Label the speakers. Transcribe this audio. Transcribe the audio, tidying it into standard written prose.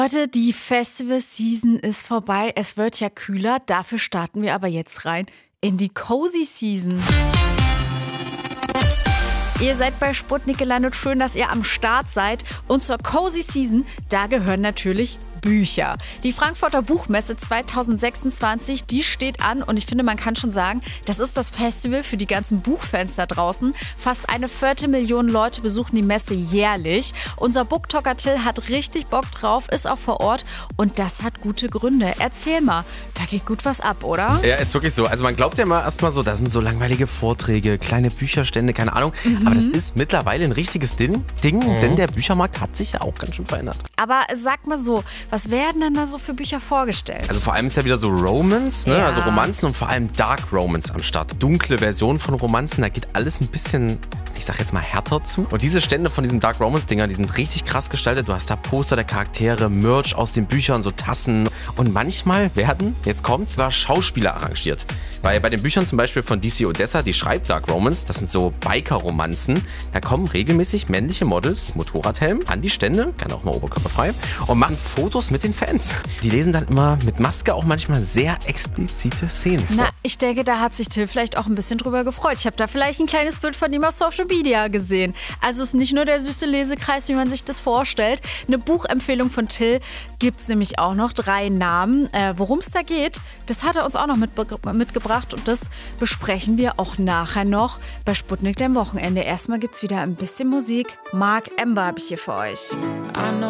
Speaker 1: Leute, die Festival-Season ist vorbei. Es wird ja kühler. Dafür starten wir aber jetzt rein in die Cozy Season. Ihr seid bei Sputnik gelandet. Schön, dass ihr am Start seid. Und zur Cozy Season, da gehören natürlich Bücher. Die Frankfurter Buchmesse 2026, die steht an und ich finde, man kann schon sagen, das ist das Festival für die ganzen Buchfans da draußen. Fast 250.000 Leute besuchen die Messe jährlich. Unser Booktalker Till hat richtig Bock drauf, ist auch vor Ort und das hat gute Gründe. Erzähl mal, da geht gut was ab, oder?
Speaker 2: Ja, ist wirklich so. Also man glaubt ja mal erstmal so, da sind so langweilige Vorträge, kleine Bücherstände, keine Ahnung. Aber das ist mittlerweile ein richtiges Ding, denn der Büchermarkt hat sich ja auch ganz schön verändert.
Speaker 1: Aber sag mal so, was werden denn da so für Bücher vorgestellt?
Speaker 2: Also vor allem ist ja wieder so Romance, ne?
Speaker 1: Ja.
Speaker 2: Also Romanzen und vor allem Dark Romance am Start. Dunkle Version von Romanzen, da geht alles ein bisschen, ich sag jetzt mal, härter zu. Und diese Stände von diesen Dark Romance-Dingern, die sind richtig krass gestaltet. Du hast da Poster der Charaktere, Merch aus den Büchern, so Tassen. Und manchmal werden, jetzt kommt's, sogar Schauspieler arrangiert. Weil bei den Büchern zum Beispiel von DC Odessa, die schreibt Dark Romance, das sind so Biker-Romanzen, da kommen regelmäßig männliche Models, Motorradhelm, an die Stände, gerne auch mal oberkörperfrei, und machen Fotos mit den Fans. Die lesen dann immer mit Maske auch manchmal sehr explizite Szenen vor.
Speaker 1: Na, ich denke, da hat sich Till vielleicht auch ein bisschen drüber gefreut. Ich habe da vielleicht ein kleines Bild von ihm auf Social Media gesehen. Also es ist nicht nur der süße Lesekreis, wie man sich das vorstellt. Eine Buchempfehlung von Till gibt's nämlich auch noch. 3 Namen. Worum es da geht, das hat er uns auch noch mitgebracht und das besprechen wir auch nachher noch bei Sputnik dem Wochenende. Erstmal gibt's wieder ein bisschen Musik. Mark Ember habe ich hier für euch.
Speaker 3: I know